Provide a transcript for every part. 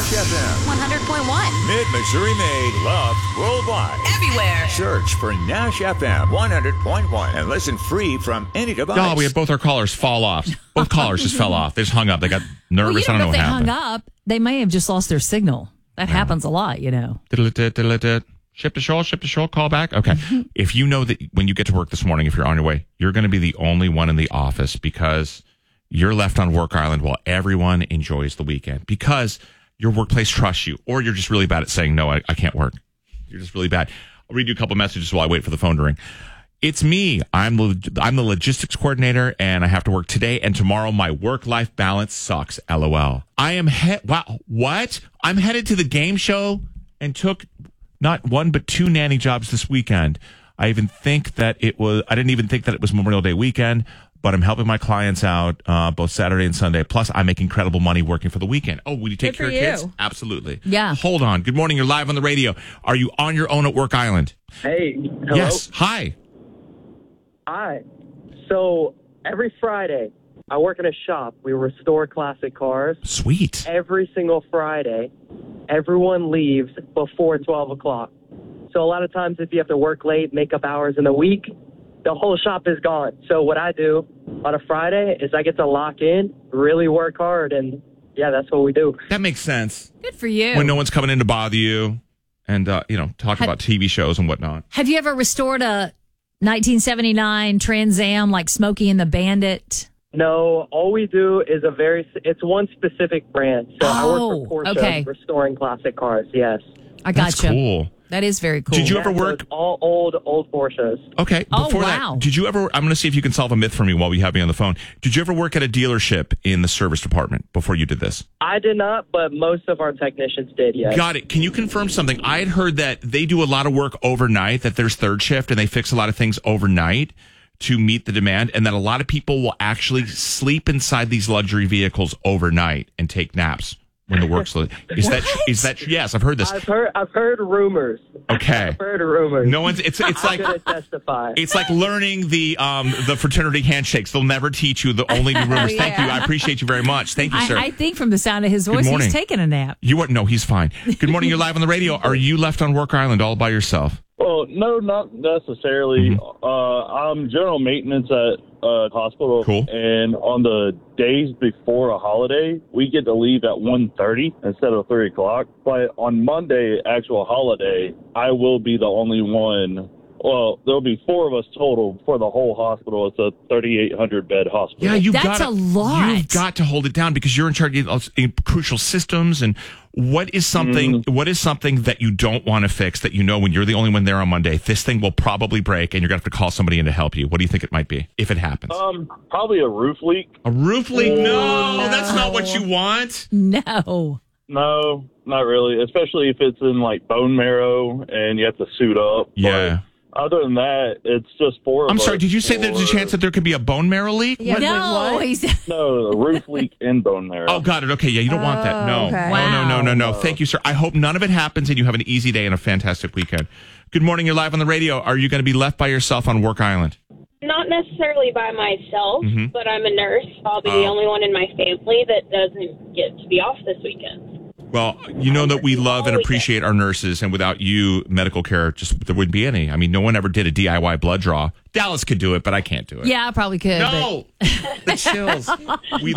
Nash FM. 100.1. Mid-Missouri made, loved worldwide. Everywhere. Search for Nash FM 100.1 and listen free from any device. Oh, we had both our callers fall off. Both callers just fell off. They just hung up. They got nervous. Well, I don't know if what they happened. hung up, they may have just lost their signal. That happens a lot, you know. Ship to shoal, call back. Okay. If you know that when you get to work this morning, if you're on your way, you're going to be the only one in the office because you're left on work island while everyone enjoys the weekend because your workplace trusts you, or you're just really bad at saying, no, I can't work. You're just really bad. I'll read you a couple messages while I wait for the phone to ring. It's me. I'm the logistics coordinator, and I have to work today and tomorrow. My work-life balance sucks. LOL. I am wow. What? I'm headed to the game show and took not one but two nanny jobs this weekend. I didn't even think that it was Memorial Day weekend, but I'm helping my clients out both Saturday and Sunday. Plus, I make incredible money working for the weekend. Oh, will you take care of kids? Absolutely. Yeah. Hold on. Good morning. You're live on the radio. Are you on your own at Work Island? Hey. Hello? Yes. Hi. Hi. So every Friday, I work in a shop. We restore classic cars. Sweet. Every single Friday, everyone leaves before 12 o'clock. So a lot of times if you have to work late, make up hours in the week, the whole shop is gone. So what I do on a Friday is I get to lock in, really work hard, and yeah, that's what we do. That makes sense. Good for you. When no one's coming in to bother you and, talk about TV shows and whatnot. Have you ever restored a 1979 Trans Am like Smokey and the Bandit? No, all we do is it's one specific brand. So I work for Porsche, okay. restoring classic cars, yes. I got That's you. cool. That is very cool. Did you ever work? So all old Porsches. Okay. Before wow. that, did you ever, I'm going to see if you can solve a myth for me while we have me on the phone. Did you ever work at a dealership in the service department before you did this? I did not, but most of our technicians did, yes. Got it. Can you confirm something? I had heard that they do a lot of work overnight, that there's third shift and they fix a lot of things overnight to meet the demand, and that a lot of people will actually sleep inside these luxury vehicles overnight and take naps when the work's late. Is that yes, I've heard this. I've heard rumors. Okay. I've heard rumors. No one's it's like I'm gonna testify. It's like learning the fraternity handshakes. They'll never teach you the only new rumors. Thank you. I appreciate you very much. Thank you, sir. I think from the sound of his voice, morning. he's taking a nap. No, he's fine. Good morning. You're live on the radio. Are you left on Work Island all by yourself? Well, no, not necessarily. I'm general maintenance at a hospital. Cool. And on the days before a holiday, we get to leave at 1:30 instead of 3 o'clock. But on Monday, actual holiday, I will be the only one. Well, there'll be four of us total for the whole hospital. It's a 3,800-bed hospital. Yeah, That's a lot. You've got to hold it down because you're in charge of crucial systems. And what is something that you don't want to fix that you know when you're the only one there on Monday, this thing will probably break and you're going to have to call somebody in to help you? What do you think it might be if it happens? Probably a roof leak. A roof leak? No, that's not what you want. No. No, not really, especially if it's in like bone marrow and you have to suit up. Yeah. But other than that, it's just four of us. I'm sorry, did you say there's a chance that there could be a bone marrow leak? Yeah, no. No, a roof leak in bone marrow. Oh, got it. Okay, yeah, you don't want that. No. Okay. No. Thank you, sir. I hope none of it happens and you have an easy day and a fantastic weekend. Good morning. You're live on the radio. Are you going to be left by yourself on Work Island? Not necessarily by myself, but I'm a nurse. I'll be the only one in my family that doesn't get to be off this weekend. Well, you know that we love and appreciate our nurses, and without you, medical care, there wouldn't be any. I mean, no one ever did a DIY blood draw. Dallas could do it, but I can't do it. Yeah, I probably could. No, the chills. We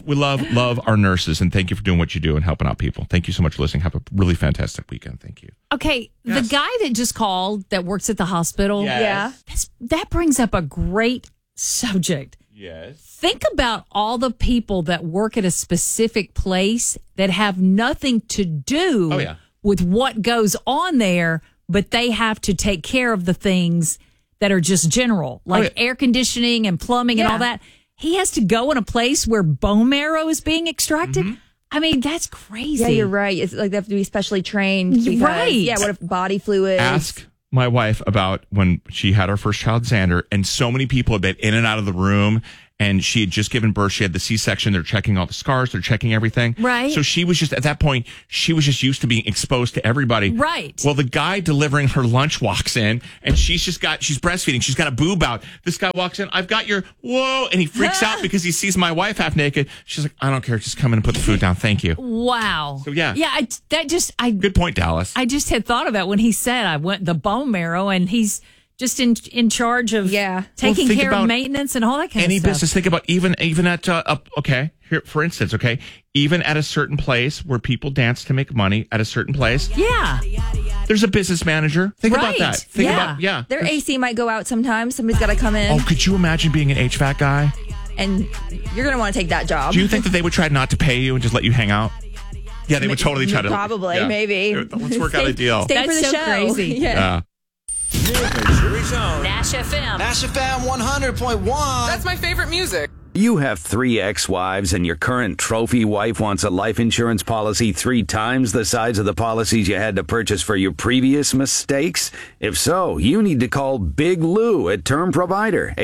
love our nurses, and thank you for doing what you do and helping out people. Thank you so much for listening. Have a really fantastic weekend. Thank you. Okay, Yes. the guy that just called that works at the hospital, Yes. that brings up a great subject. Yes. Think about all the people that work at a specific place that have nothing to do with what goes on there, but they have to take care of the things that are just general, like air conditioning and plumbing and all that. He has to go in a place where bone marrow is being extracted. I mean, that's crazy. Yeah, you're right. It's like they have to be specially trained. Because, Right. Yeah, what if body fluids? Ask my wife about when she had our first child, Xander, and so many people had been in and out of the room, and she had just given birth. She had the C-section. They're checking all the scars. They're checking everything. Right. So she was just, at that point, she was just used to being exposed to everybody. Right. Well, the guy delivering her lunch walks in, and she's breastfeeding. She's got a boob out. This guy walks in, I've got your, whoa, and he freaks out because he sees my wife half naked. She's like, I don't care. Just come in and put the food down. Thank you. Wow. So, yeah. Yeah, Good point, Dallas. I just had thought of that when he said I went the bone marrow, and he's just in charge of taking care of maintenance and all that kind of stuff. Any business, think about even at, here, for instance, even at a certain place where people dance to make money at a certain place. Yeah. There's a business manager. Think about that. Think about. Their AC might go out sometimes. Somebody's got to come in. Oh, could you imagine being an HVAC guy? And you're going to want to take that job. Do you think that they would try not to pay you and just let you hang out? Yeah, they would totally try to. Probably, maybe. Let's work out a deal. Stay for the show. Crazy. Yeah. Missouri's own Nash FM. Nash FM 100.1. That's my favorite music. You have 3 ex-wives and your current trophy wife wants a life insurance policy 3 times the size of the policies you had to purchase for your previous mistakes? If so, you need to call Big Lou at Term Provider,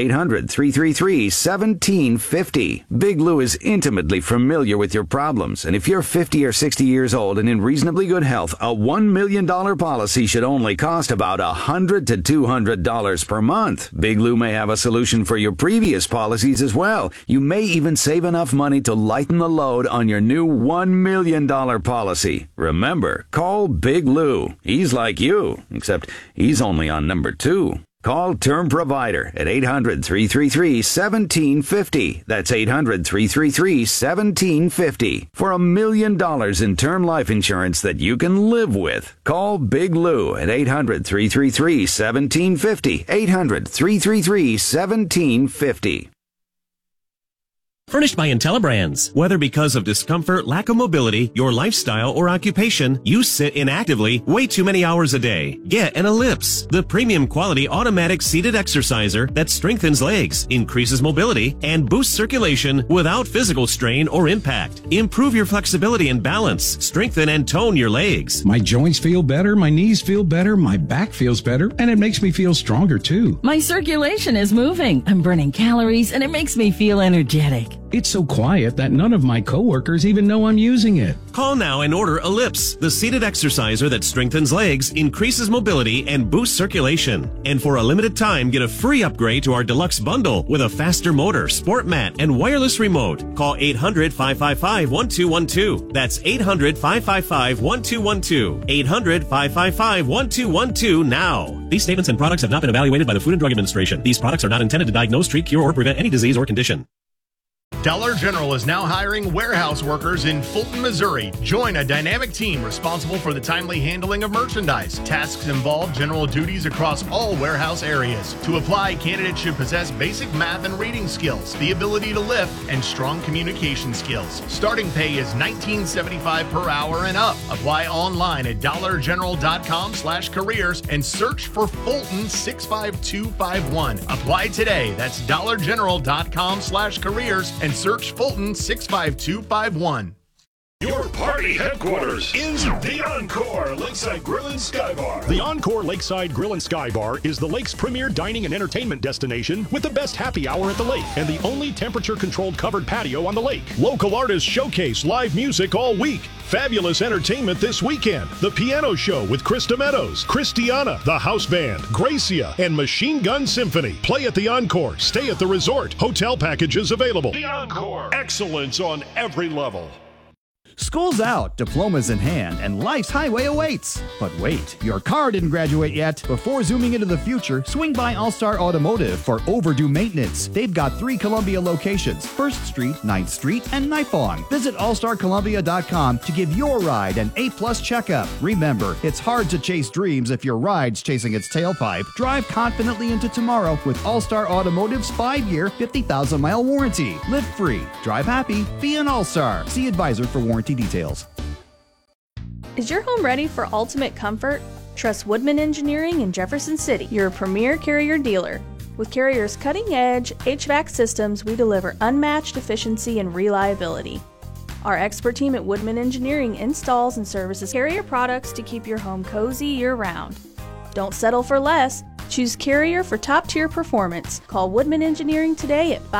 800-333-1750. Big Lou is intimately familiar with your problems, and if you're 50 or 60 years old and in reasonably good health, a $1 million policy should only cost about $100 to $200 per month. Big Lou may have a solution for your previous policies as well. You may even save enough money to lighten the load on your new $1 million policy. Remember, call Big Lou. He's like you, except he's only on number 2. Call Term Provider at 800-333-1750. That's 800-333-1750 for $1 million in term life insurance that you can live with. Call Big Lou at 800-333-1750. 800-333-1750. Furnished by IntelliBrands. Whether because of discomfort, lack of mobility, your lifestyle, or occupation, you sit inactively way too many hours a day. Get an Ellipse, the premium quality automatic seated exerciser that strengthens legs, increases mobility, and boosts circulation without physical strain or impact. Improve your flexibility and balance. Strengthen and tone your legs. My joints feel better, my knees feel better, my back feels better, and it makes me feel stronger too. My circulation is moving. I'm burning calories, and it makes me feel energetic. It's so quiet that none of my coworkers even know I'm using it. Call now and order Ellipse, the seated exerciser that strengthens legs, increases mobility, and boosts circulation. And for a limited time, get a free upgrade to our deluxe bundle with a faster motor, sport mat, and wireless remote. Call 800-555-1212. That's 800-555-1212. 800-555-1212 now. These statements and products have not been evaluated by the Food and Drug Administration. These products are not intended to diagnose, treat, cure, or prevent any disease or condition. Dollar General is now hiring warehouse workers in Fulton, Missouri. Join a dynamic team responsible for the timely handling of merchandise. Tasks involve general duties across all warehouse areas. To apply, candidates should possess basic math and reading skills, the ability to lift, and strong communication skills. Starting pay is $19.75 per hour and up. Apply online at dollargeneral.com/careers and search for Fulton 65251. Apply today. That's dollargeneral.com/careers and search Fulton 65251. Your party headquarters is the Encore Lakeside Grill and Sky Bar. The Encore Lakeside Grill and Sky Bar is the lake's premier dining and entertainment destination with the best happy hour at the lake and the only temperature-controlled covered patio on the lake. Local artists showcase live music all week. Fabulous entertainment this weekend. The Piano Show with Krista Meadows, Christiana, the House Band, Gracia, and Machine Gun Symphony. Play at the Encore. Stay at the resort. Hotel packages available. The Encore. Excellence on every level. School's out, diplomas in hand, and life's highway awaits. But wait, your car didn't graduate yet. Before zooming into the future, swing by All-Star Automotive for overdue maintenance. They've got 3 Columbia locations, 1st Street, 9th Street, and Nipong. Visit allstarcolumbia.com to give your ride an A-plus checkup. Remember, it's hard to chase dreams if your ride's chasing its tailpipe. Drive confidently into tomorrow with All-Star Automotive's 5-year, 50,000-mile warranty. Live free, drive happy, be an All-Star. See advisor for warranty details. Is your home ready for ultimate comfort? Trust Woodman Engineering in Jefferson City, your premier Carrier dealer. With Carrier's cutting-edge HVAC systems, we deliver unmatched efficiency and reliability. Our expert team at Woodman Engineering installs and services Carrier products to keep your home cozy year-round. Don't settle for less. Choose Carrier for top-tier performance. Call Woodman Engineering today at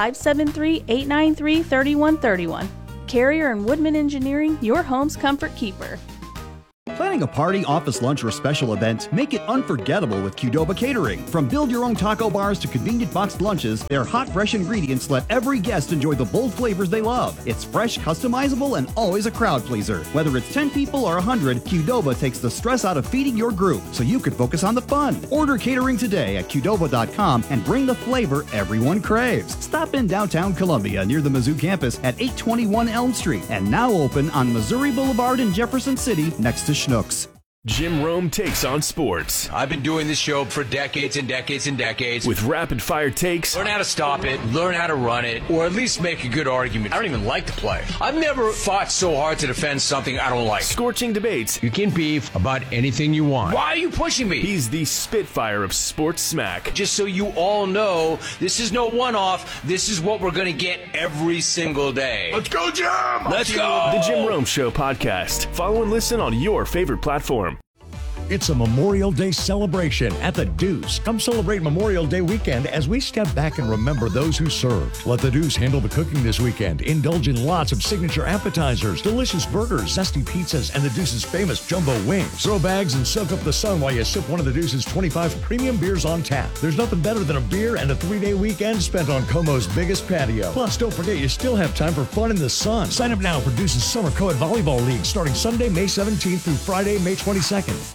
573-893-3131. Carrier and Woodman Engineering, your home's comfort keeper. Planning a party, office lunch, or special event? Make it unforgettable with Qdoba Catering. From build-your-own taco bars to convenient boxed lunches, their hot, fresh ingredients let every guest enjoy the bold flavors they love. It's fresh, customizable, and always a crowd pleaser. Whether it's 10 people or 100, Qdoba takes the stress out of feeding your group so you can focus on the fun. Order catering today at Qdoba.com and bring the flavor everyone craves. Stop in downtown Columbia near the Mizzou campus at 821 Elm Street and now open on Missouri Boulevard in Jefferson City next to Schnucks. Jim Rome takes on sports. I've been doing this show for decades and decades and decades. With rapid-fire takes. Learn how to stop it, learn how to run it, or at least make a good argument. I don't even like to play. I've never fought so hard to defend something I don't like. Scorching debates. You can beef about anything you want. Why are you pushing me? He's the Spitfire of sports smack. Just so you all know, this is no one-off. This is what we're going to get every single day. Let's go, Jim! Let's go! The Jim Rome Show podcast. Follow and listen on your favorite platform. It's a Memorial Day celebration at the Deuce. Come celebrate Memorial Day weekend as we step back and remember those who served. Let the Deuce handle the cooking this weekend. Indulge in lots of signature appetizers, delicious burgers, zesty pizzas, and the Deuce's famous jumbo wings. Throw bags and soak up the sun while you sip one of the Deuce's 25 premium beers on tap. There's nothing better than a beer and a 3-day weekend spent on Como's biggest patio. Plus, don't forget you still have time for fun in the sun. Sign up now for Deuce's Summer Co-ed Volleyball League starting Sunday, May 17th through Friday, May 22nd.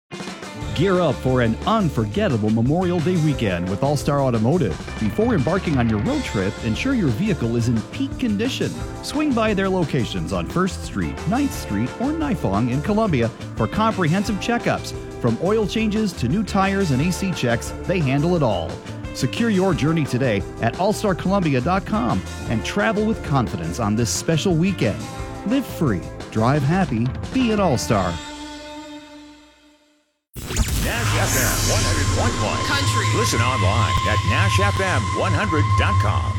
Gear up for an unforgettable Memorial Day weekend with All-Star Automotive. Before embarking on your road trip, ensure your vehicle is in peak condition. Swing by their locations on 1st Street, 9th Street, or Nifong in Columbia for comprehensive checkups. From oil changes to new tires and AC checks, they handle it all. Secure your journey today at allstarcolumbia.com and travel with confidence on this special weekend. Live free, drive happy, be an All-Star. Nash FM 100.1 Country. Listen online at NashFM100.com.